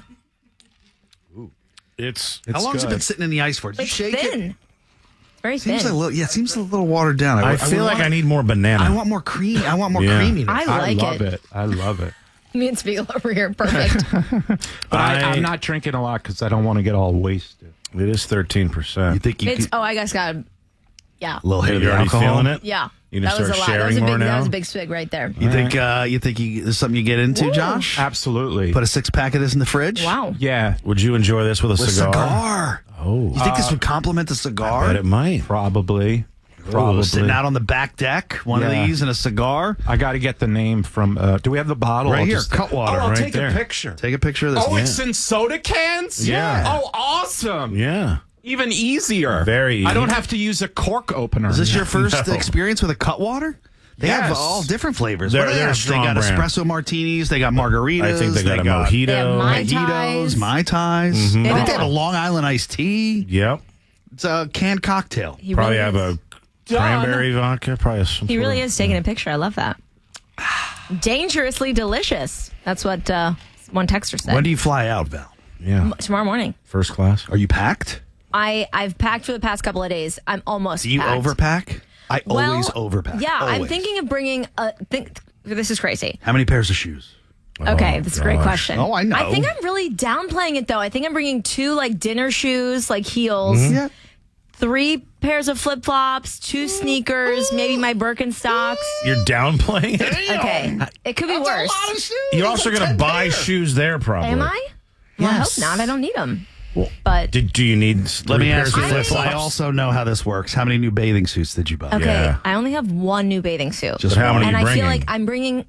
Speaker 4: It's
Speaker 2: How long has it been sitting in the ice for? Did you
Speaker 3: It's
Speaker 2: shake
Speaker 3: thin.
Speaker 2: it?
Speaker 3: Very
Speaker 2: Seems
Speaker 3: thin.
Speaker 2: a little. Yeah, it seems a little watered down.
Speaker 4: I feel like I need more banana.
Speaker 2: I want more cream. I want more
Speaker 4: Yeah.
Speaker 2: creaminess.
Speaker 3: I like
Speaker 18: love
Speaker 3: it.
Speaker 18: it. I love it.
Speaker 3: Me and Spiegel over here. Perfect.
Speaker 18: But I'm not drinking a lot because I don't want to get all wasted.
Speaker 4: It is 13%.
Speaker 2: You think you
Speaker 3: It's
Speaker 2: could,
Speaker 3: oh, I guess got yeah.
Speaker 2: a little hit of
Speaker 4: You're
Speaker 2: the
Speaker 4: already
Speaker 2: alcohol?
Speaker 4: feeling it?
Speaker 3: Yeah.
Speaker 4: You gonna
Speaker 3: that was a
Speaker 4: start
Speaker 3: lot. That was
Speaker 4: sharing
Speaker 3: a
Speaker 4: more
Speaker 3: big,
Speaker 4: now?
Speaker 3: That was a big swig right there.
Speaker 2: You think there's something you get into, Josh?
Speaker 18: Absolutely.
Speaker 2: Put a 6-pack of this in the fridge?
Speaker 3: Wow.
Speaker 18: Yeah,
Speaker 4: Would you enjoy this with a
Speaker 2: With a
Speaker 4: cigar?
Speaker 2: cigar.
Speaker 4: Oh,
Speaker 2: You think this would complement the cigar?
Speaker 4: but it might.
Speaker 18: probably.
Speaker 2: Ooh,
Speaker 18: Probably.
Speaker 2: sitting out on the back deck, one of
Speaker 18: Yeah.
Speaker 2: these and a cigar.
Speaker 18: I got to get the name from. Do we have the bottle?
Speaker 2: Right
Speaker 18: I'll
Speaker 2: here,
Speaker 18: just-
Speaker 2: Cutwater,
Speaker 18: I'll
Speaker 2: right
Speaker 18: take
Speaker 4: there.
Speaker 18: a picture.
Speaker 2: Take a picture of this.
Speaker 18: Oh, it's in soda cans?
Speaker 4: Yeah.
Speaker 18: Oh, awesome.
Speaker 4: Yeah.
Speaker 18: Even easier.
Speaker 4: Very
Speaker 18: I don't
Speaker 4: easy.
Speaker 18: have to use a cork opener.
Speaker 2: Is this your first
Speaker 4: No.
Speaker 2: experience with a Cutwater? They have
Speaker 18: Yes.
Speaker 2: all different flavors.
Speaker 4: They're-
Speaker 2: What do they
Speaker 4: they're a
Speaker 2: have?
Speaker 4: strong
Speaker 2: They got
Speaker 4: brand.
Speaker 2: espresso martinis. They got margaritas.
Speaker 4: I think they got a
Speaker 3: They have
Speaker 4: mojito.
Speaker 3: Mai
Speaker 2: mojitos,
Speaker 3: Tais.
Speaker 2: Mai Tais.
Speaker 4: Mhm.
Speaker 2: I think
Speaker 3: Yeah.
Speaker 2: they have a Long Island iced tea.
Speaker 4: Yep.
Speaker 2: It's a canned cocktail.
Speaker 3: He
Speaker 4: Probably
Speaker 3: really
Speaker 4: have
Speaker 3: is.
Speaker 4: a cranberry vodka. Probably have some.
Speaker 3: He really
Speaker 4: sort of-
Speaker 3: is taking a picture. I love that. Dangerously delicious. That's what one texter said.
Speaker 2: When do you fly out, Val?
Speaker 4: Yeah.
Speaker 3: Tomorrow morning.
Speaker 4: First class.
Speaker 2: Are you packed?
Speaker 3: I've packed for the past couple of days. I'm almost
Speaker 2: Do you
Speaker 3: packed.
Speaker 2: overpack? I
Speaker 3: Well,
Speaker 2: always overpack.
Speaker 3: Yeah, I'm
Speaker 2: Always.
Speaker 3: thinking of bringing this is crazy.
Speaker 2: How many pairs of shoes?
Speaker 3: Okay, that's a great
Speaker 4: gosh.
Speaker 3: question.
Speaker 2: Oh, I know.
Speaker 3: I think I'm really downplaying it though. I think I'm bringing 2 like dinner shoes, like heels.
Speaker 2: Yeah.
Speaker 3: 3 pairs of flip-flops, 2 sneakers, maybe my Birkenstocks.
Speaker 4: You're downplaying it?
Speaker 3: Okay. It could be worse.
Speaker 4: You're also going to buy shoes there, probably.
Speaker 3: Am I? Well,
Speaker 2: Yes.
Speaker 3: I hope not. I don't need them.
Speaker 4: Well,
Speaker 3: but
Speaker 4: do you need
Speaker 2: Let
Speaker 4: 3
Speaker 2: me
Speaker 4: pairs
Speaker 2: ask
Speaker 4: of
Speaker 2: you this.
Speaker 4: flip-flops?
Speaker 2: I also know how this works. How many new bathing suits did you buy?
Speaker 3: Okay, I only have 1 new bathing suit.
Speaker 2: Just how many
Speaker 3: and
Speaker 2: are you
Speaker 3: I feel
Speaker 2: bringing?
Speaker 3: like I'm bringing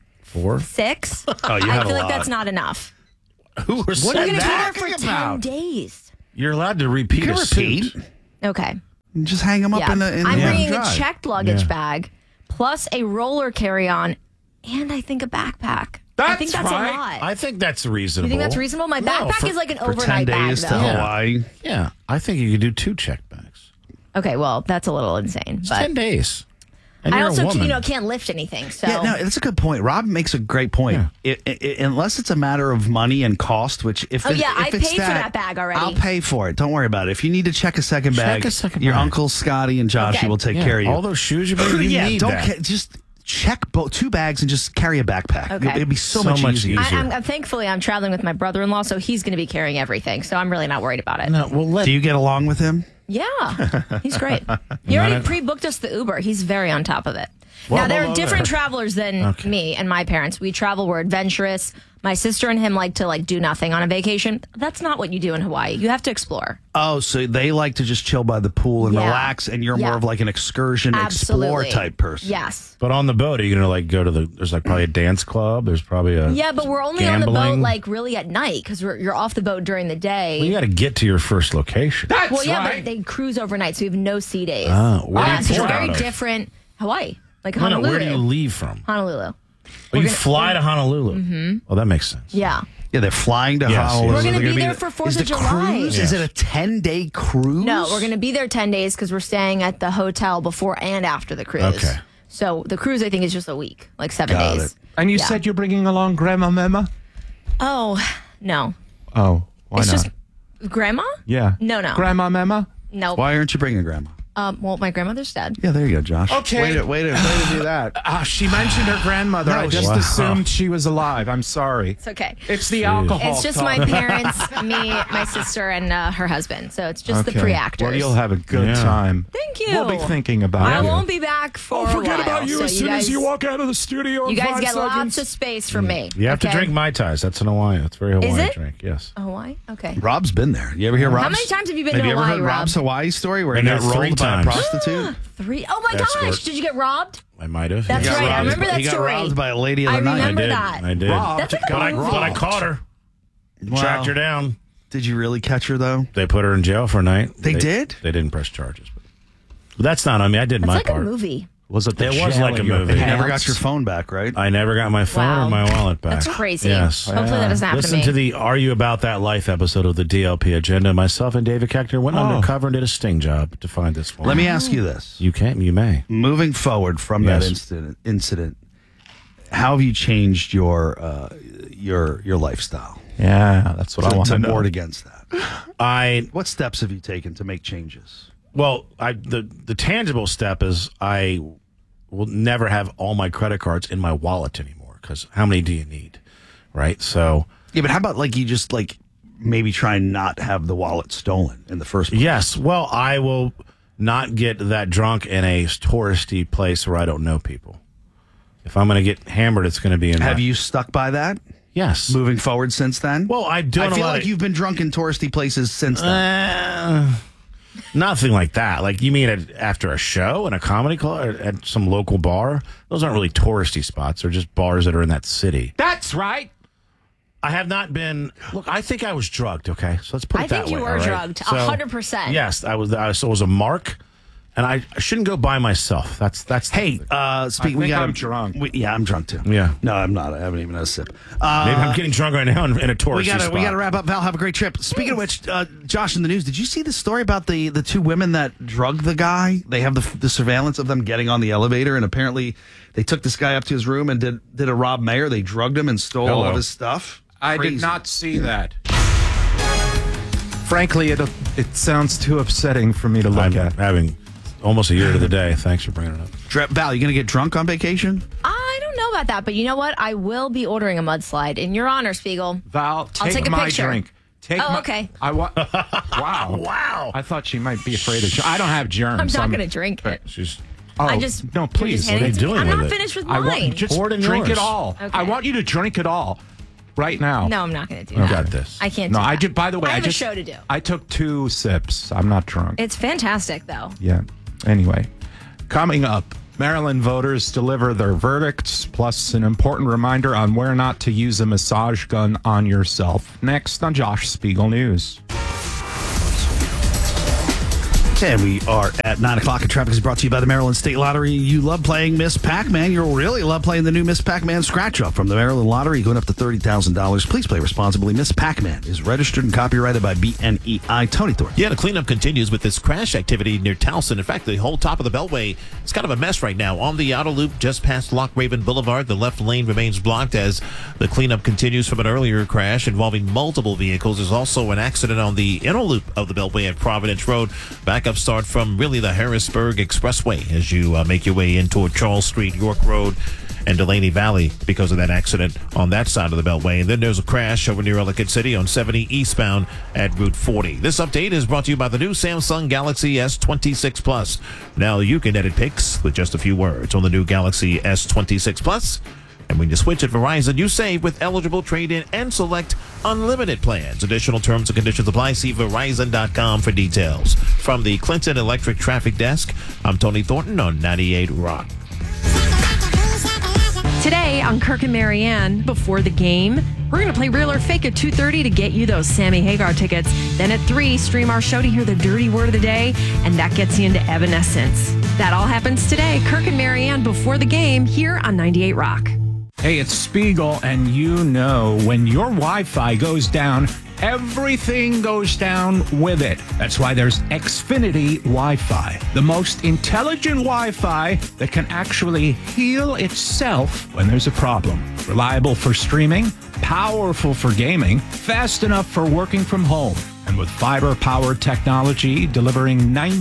Speaker 4: 4?
Speaker 3: 6.
Speaker 4: Oh, you
Speaker 3: I
Speaker 4: have
Speaker 3: feel
Speaker 4: a
Speaker 3: like
Speaker 4: lot.
Speaker 3: that's not enough.
Speaker 4: Who
Speaker 3: What are
Speaker 4: said
Speaker 3: you going to be
Speaker 4: that?
Speaker 3: there for 10 days?
Speaker 4: You're allowed to repeat
Speaker 2: You
Speaker 4: a
Speaker 2: can
Speaker 4: suit.
Speaker 2: repeat.
Speaker 3: Okay.
Speaker 2: Just hang them up
Speaker 3: Yeah.
Speaker 2: in the
Speaker 3: I'm
Speaker 2: the
Speaker 3: bringing
Speaker 2: drive.
Speaker 3: a checked luggage
Speaker 4: Yeah.
Speaker 3: bag, plus a roller carry-on, and I think a backpack. I think that's a lot.
Speaker 4: I think that's reasonable.
Speaker 3: You think that's reasonable? My backpack is like an
Speaker 2: for 10
Speaker 3: overnight bag,
Speaker 2: days
Speaker 3: though.
Speaker 2: to Hawaii.
Speaker 4: Yeah, I think you could do 2 check bags.
Speaker 3: Okay, well, that's a little insane.
Speaker 4: It's
Speaker 3: But
Speaker 4: 10 days. And
Speaker 3: I
Speaker 4: you're
Speaker 3: also,
Speaker 4: a woman.
Speaker 3: can't lift anything. So
Speaker 2: Yeah, no, that's a good point. Rob makes a great point. Unless it's a matter of money and cost, which if
Speaker 3: Oh,
Speaker 2: it-
Speaker 3: yeah,
Speaker 2: if
Speaker 3: I
Speaker 2: it's
Speaker 3: paid for that bag already.
Speaker 2: I'll pay for it. Don't worry about it. If you need to check a second bag,
Speaker 4: Check a second
Speaker 2: your
Speaker 4: bag.
Speaker 2: uncle Scotty and Josh
Speaker 3: Okay.
Speaker 2: will take
Speaker 4: Yeah,
Speaker 2: care of you.
Speaker 4: all those shoes you bring, you
Speaker 2: yeah,
Speaker 4: need
Speaker 2: don't
Speaker 4: that.
Speaker 2: just check 2 bags and just carry a backpack.
Speaker 3: Okay.
Speaker 2: It'd be so,
Speaker 4: So
Speaker 2: much
Speaker 4: much
Speaker 2: easier.
Speaker 4: easier.
Speaker 3: I'm thankfully I'm traveling with my brother-in-law, so he's going to be carrying everything. So I'm really not worried about it.
Speaker 4: No, well,
Speaker 2: Do you get along with him?
Speaker 3: Yeah, he's great. He already pre-booked us the Uber. He's very on top of it.
Speaker 4: Well,
Speaker 3: now, there
Speaker 4: well,
Speaker 3: are different
Speaker 4: there.
Speaker 3: travelers than
Speaker 4: Okay.
Speaker 3: me and my parents. We travel, we're adventurous. My sister and him like to do nothing on a vacation. That's not what you do in Hawaii. You have to explore.
Speaker 2: Oh, so they like to just chill by the pool and
Speaker 3: Yeah.
Speaker 2: relax, and you're
Speaker 3: Yeah.
Speaker 2: more of like an excursion, explore
Speaker 3: Absolutely.
Speaker 2: type person.
Speaker 3: Yes.
Speaker 4: But on the boat, are you going to go to there's probably a dance club. There's probably a
Speaker 3: Yeah, but we're only on the boat
Speaker 4: gambling.
Speaker 3: really at night because you're off the boat during the day.
Speaker 4: Well, you got to get to your first location.
Speaker 3: Well, yeah, but they cruise overnight, so we have no sea days.
Speaker 4: Oh, where do you
Speaker 3: so it's
Speaker 4: port
Speaker 3: very
Speaker 4: out of?
Speaker 3: different. Hawaii, like
Speaker 4: No, no,
Speaker 3: Honolulu.
Speaker 4: where do you leave from?
Speaker 3: Honolulu.
Speaker 4: Well, you fly to Honolulu.
Speaker 3: Mm-hmm.
Speaker 4: Well, that makes sense.
Speaker 3: Yeah.
Speaker 2: Yeah, they're flying to
Speaker 4: Yes,
Speaker 2: Honolulu.
Speaker 3: We're gonna
Speaker 2: They're
Speaker 3: be there for 4th
Speaker 2: is
Speaker 3: of
Speaker 2: the
Speaker 3: July.
Speaker 2: Cruise?
Speaker 4: Yes.
Speaker 2: Is it a 10-day cruise?
Speaker 3: No, we're going to be there 10 days because we're staying at the hotel before and after the cruise.
Speaker 4: Okay.
Speaker 3: So the cruise, I think, is just a week, like 7
Speaker 2: Got
Speaker 3: days.
Speaker 2: it.
Speaker 18: And you
Speaker 3: Yeah.
Speaker 18: said you're bringing along Grandma Mema?
Speaker 3: Oh, no.
Speaker 18: Oh, why
Speaker 3: it's
Speaker 18: not?
Speaker 3: just grandma?
Speaker 18: Yeah.
Speaker 3: No.
Speaker 18: Grandma Mema?
Speaker 3: No.
Speaker 2: Why aren't you bringing Grandma?
Speaker 3: Well, my grandmother's dead.
Speaker 2: Yeah, there you go, Josh.
Speaker 18: Okay.
Speaker 2: Way to do that.
Speaker 18: She mentioned her grandmother. I just
Speaker 4: Wow.
Speaker 18: assumed she was alive. I'm sorry.
Speaker 3: It's okay.
Speaker 18: It's the alcohol.
Speaker 3: It's just
Speaker 18: talk.
Speaker 3: my parents, me, my sister, and her husband. So it's just the
Speaker 18: Okay.
Speaker 3: pre-actors.
Speaker 18: Well, you'll have a good
Speaker 4: Yeah.
Speaker 18: time.
Speaker 3: Thank you.
Speaker 18: We'll be thinking about
Speaker 3: I
Speaker 18: you.
Speaker 3: won't be back for a while. So you guys,
Speaker 18: walk out of the studio.
Speaker 3: you guys get lots of space from me.
Speaker 4: You have to
Speaker 3: okay?
Speaker 4: drink Mai Tais. That's an Hawaiian. It's very Hawaiian
Speaker 3: it?
Speaker 4: drink. Yes.
Speaker 3: Hawaii? Okay.
Speaker 2: Rob's been there. You ever hear Rob's?
Speaker 3: How many times have you been
Speaker 2: Have
Speaker 3: to
Speaker 2: you ever
Speaker 3: Hawaii,
Speaker 2: heard
Speaker 3: Rob?
Speaker 2: Rob's Hawaii story where
Speaker 4: Been
Speaker 2: he got
Speaker 4: there 3
Speaker 2: rolled by a
Speaker 4: times.
Speaker 2: prostitute?
Speaker 3: 3? Oh my
Speaker 4: Escort.
Speaker 3: gosh! Did you get robbed?
Speaker 4: I might have.
Speaker 3: That's
Speaker 4: He got
Speaker 3: right. I
Speaker 4: robbed.
Speaker 3: remember that
Speaker 2: he got
Speaker 3: story.
Speaker 2: robbed by a lady of the
Speaker 3: I
Speaker 2: night.
Speaker 3: remember
Speaker 4: I did.
Speaker 3: that.
Speaker 4: I did.
Speaker 3: That's a good
Speaker 4: but I
Speaker 3: movie.
Speaker 4: caught her.
Speaker 2: Wow.
Speaker 4: Tracked her down.
Speaker 2: Did you really catch her though?
Speaker 4: They put her in jail for a night.
Speaker 2: They did?
Speaker 4: They didn't press charges. But that's not on me. I did
Speaker 3: That's
Speaker 4: my
Speaker 3: like
Speaker 4: part.
Speaker 3: a movie.
Speaker 18: Was it the
Speaker 4: It was
Speaker 18: jail
Speaker 4: like a
Speaker 18: in your
Speaker 4: movie.
Speaker 2: You never got
Speaker 18: pants?
Speaker 2: your phone back, right?
Speaker 4: I never got my phone
Speaker 3: Wow.
Speaker 4: or my wallet back.
Speaker 3: That's crazy.
Speaker 4: Yes.
Speaker 3: Hopefully that doesn't happen
Speaker 4: Listen
Speaker 3: to
Speaker 4: to
Speaker 3: me.
Speaker 4: the Are You About That Life episode of the DLP Agenda. Myself and David Keckner went undercover and did a sting job to find this one.
Speaker 2: Let me ask you this.
Speaker 4: You can. You may.
Speaker 2: Moving forward from
Speaker 4: Yes.
Speaker 2: that incident, how have you changed your lifestyle?
Speaker 18: Yeah, that's what I want to know.
Speaker 2: ward against that. What steps have you taken to make changes?
Speaker 4: Well, the tangible step is I will never have all my credit cards in my wallet anymore because how many do you need, right? So
Speaker 2: Yeah, but how about you just maybe try and not have the wallet stolen in the first place?
Speaker 4: yes, well, I will not get that drunk in a touristy place where I don't know people. If I'm going to get hammered, it's going to be in.
Speaker 2: Have you stuck by that?
Speaker 4: Yes.
Speaker 2: Moving forward since then?
Speaker 4: Well, I'm doing
Speaker 2: I feel
Speaker 4: a lot
Speaker 2: like
Speaker 4: of,
Speaker 2: you've been drunk in touristy places since then.
Speaker 4: Nothing like that. Like you mean after a show in a comedy club or at some local bar? Those aren't really touristy spots. They're just bars that are in that city.
Speaker 18: That's right.
Speaker 4: I have not been. Look, I think I was drugged. Okay, so let's put it
Speaker 3: I
Speaker 4: that
Speaker 3: think
Speaker 4: way.
Speaker 3: you were
Speaker 4: all right?
Speaker 3: drugged,
Speaker 4: So,
Speaker 3: 100%.
Speaker 4: Yes, I was. So it was a mark, and I shouldn't go by myself. That's.
Speaker 2: Hey,
Speaker 18: I'm drunk.
Speaker 2: Yeah, I'm drunk too.
Speaker 4: Yeah.
Speaker 2: No, I'm not. I haven't even had a sip.
Speaker 4: Maybe I'm getting drunk right now in a touristy
Speaker 2: We
Speaker 4: spot.
Speaker 2: gotta wrap up. Val, have a great trip. Speaking of which, Josh, in the news, did you see the story about the 2 women that drugged the guy? They have the surveillance of them getting on the elevator, and apparently they took this guy up to his room and did a Rob Mayer. They drugged him and stole all of his stuff.
Speaker 18: I
Speaker 2: Crazy.
Speaker 18: did not see that. Frankly, it sounds too upsetting for me to look
Speaker 4: I'm
Speaker 18: at.
Speaker 4: having almost a year to the day. Thanks for bringing it up.
Speaker 2: Val, you gonna get drunk on vacation?
Speaker 3: I don't know about that, but you know what? I will be ordering a mudslide in your honor, Spiegel.
Speaker 18: Val,
Speaker 3: I'll take a
Speaker 18: my
Speaker 3: picture.
Speaker 18: drink.
Speaker 3: Okay.
Speaker 18: I want. Wow.
Speaker 2: Wow.
Speaker 18: I thought she might be afraid of. I don't have germs.
Speaker 3: I'm not going to drink it.
Speaker 4: She's.
Speaker 18: Oh,
Speaker 3: I just
Speaker 18: no, please.
Speaker 3: you're just handing it to me. I'm
Speaker 4: with
Speaker 3: not
Speaker 4: it?
Speaker 3: finished with
Speaker 18: I
Speaker 3: mine.
Speaker 18: want just
Speaker 4: Pour it in
Speaker 18: drink
Speaker 4: yours.
Speaker 18: it all.
Speaker 3: Okay.
Speaker 18: I want you to drink it all right now.
Speaker 3: No, I'm not going to do
Speaker 18: I
Speaker 3: that.
Speaker 18: got this.
Speaker 3: I can't.
Speaker 18: No,
Speaker 3: do
Speaker 18: I
Speaker 3: that.
Speaker 18: did. By the way,
Speaker 3: I have
Speaker 18: just
Speaker 3: a show to do.
Speaker 18: I took 2 sips. I'm not drunk.
Speaker 3: It's fantastic, though.
Speaker 18: Yeah. Anyway, coming up, Maryland voters deliver their verdicts, plus an important reminder on where not to use a massage gun on yourself. Next on Josh Spiegel News.
Speaker 2: And we are at 9 o'clock, and traffic is brought to you by the Maryland State Lottery. You love playing Miss Pac-Man. You'll really love playing the new Miss Pac-Man scratch-off from the Maryland Lottery, going up to $30,000. Please play responsibly. Miss Pac-Man is registered and copyrighted by BNEI. Tony Thornton.
Speaker 5: Yeah, the cleanup continues with this crash activity near Towson. In fact, the whole top of the Beltway is kind of a mess right now. On the outer loop, just past Loch Raven Boulevard, the left lane remains blocked as the cleanup continues from an earlier crash involving multiple vehicles. There's also an accident on the inner loop of the Beltway at Providence Road. Backup start from really the Harrisburg Expressway as you make your way in toward Charles Street, York Road, and Delaney Valley because of that accident on that side of the Beltway. And then there's a crash over near Ellicott City on 70 eastbound at Route 40. This update is brought to you by the new Samsung Galaxy S26 Plus. Now you can edit pics with just a few words on the new Galaxy S26 Plus. And when you switch at Verizon, you save with eligible trade-in and select unlimited plans. Additional terms and conditions apply. See Verizon.com for details. From the Clinton Electric Traffic Desk, I'm Tony Thornton on 98 Rock.
Speaker 7: Today on Kirk and Marianne, before the game, we're going to play Real or Fake at 2:30 to get you those Sammy Hagar tickets. Then at 3, stream our show to hear the dirty word of the day, and that gets you into Evanescence. That all happens today. Kirk and Marianne before the game here on 98 Rock.
Speaker 18: Hey, it's Spiegel, and you know when your Wi-Fi goes down, everything goes down with it. That's why there's Xfinity Wi-Fi, the most intelligent Wi-Fi that can actually heal itself when there's a problem. Reliable for streaming, powerful for gaming, fast enough for working from home. And with fiber-powered technology delivering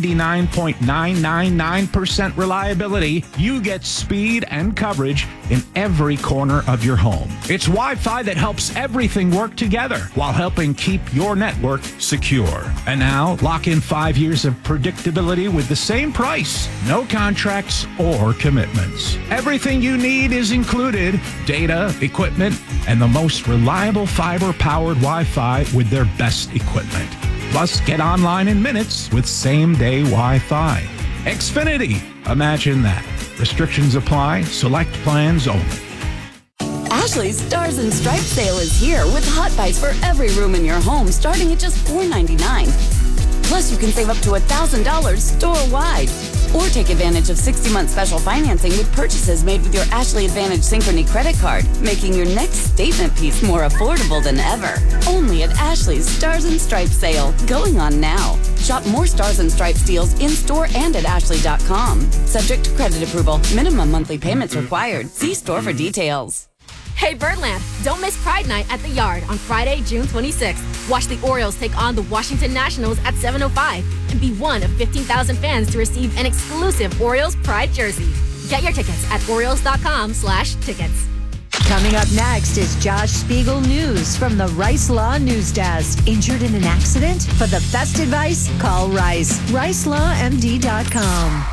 Speaker 18: 99.999% reliability, you get speed and coverage in every corner of your home. It's Wi-Fi that helps everything work together while helping keep your network secure. And now, lock in 5 years of predictability with the same price. No contracts or commitments. Everything you need is included: data, equipment, and the most reliable fiber-powered Wi-Fi with their best equipment. Plus, get online in minutes with same-day Wi-Fi. Xfinity. Imagine that. Restrictions apply. Select plans only.
Speaker 11: Ashley's Stars and Stripes sale is here with hot buys for every room in your home starting at just $4.99. Plus, you can save up to $1,000 store-wide. Or take advantage of 60-month special financing with purchases made with your Ashley Advantage Synchrony credit card, making your next statement piece more affordable than ever. Only at Ashley's Stars and Stripes sale, going on now. Shop more Stars and Stripes deals in-store and at ashley.com. Subject to credit approval. Minimum monthly payments required. See store for details.
Speaker 19: Hey Birdland, don't miss Pride Night at the Yard on Friday, June 26th. Watch the Orioles take on the Washington Nationals at 7:05 and be one of 15,000 fans to receive an exclusive Orioles Pride jersey. Get your tickets at Orioles.com/tickets.
Speaker 20: Coming up next is Josh Spiegel News from the Rice Law News Desk. Injured in an accident? For the best advice, call Rice. RiceLawMD.com.